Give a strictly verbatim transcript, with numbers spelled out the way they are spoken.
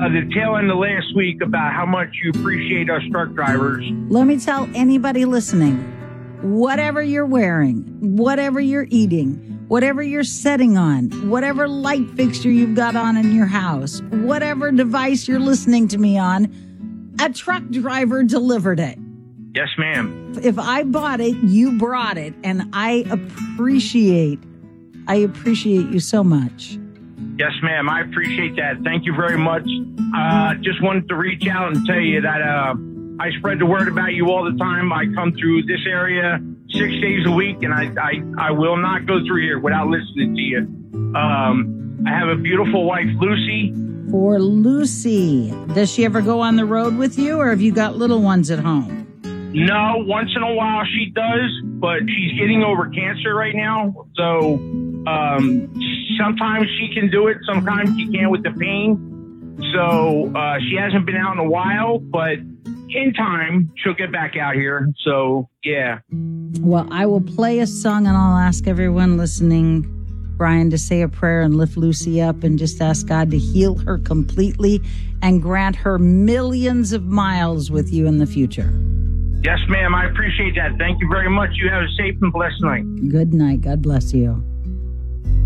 uh, the tail end of last week about how much you appreciate us truck drivers. Let me tell anybody listening, whatever you're wearing, whatever you're eating, whatever you're setting on, whatever light fixture you've got on in your house, whatever device you're listening to me on, a truck driver delivered it. Yes, ma'am. If I bought it, you brought it, and I appreciate, I appreciate you so much. Yes, ma'am. I appreciate that. Thank you very much. Uh, just wanted to reach out and tell you that uh, I spread the word about you all the time. I come through this area six days a week, and I, I, I will not go through here without listening to you. Um, I have a beautiful wife, Lucy. For Lucy, does she ever go on the road with you, or have you got little ones at home? No, once in a while she does, but she's getting over cancer right now. So um, sometimes she can do it, sometimes she can't with the pain. So uh, she hasn't been out in a while, but in time she'll get back out here. So, yeah. Well, I will play a song, and I'll ask everyone listening, Brian, to say a prayer and lift Lucy up and just ask God to heal her completely and grant her millions of miles with you in the future. Yes, ma'am. I appreciate that. Thank you very much. You have a safe and blessed night. Good night. God bless you.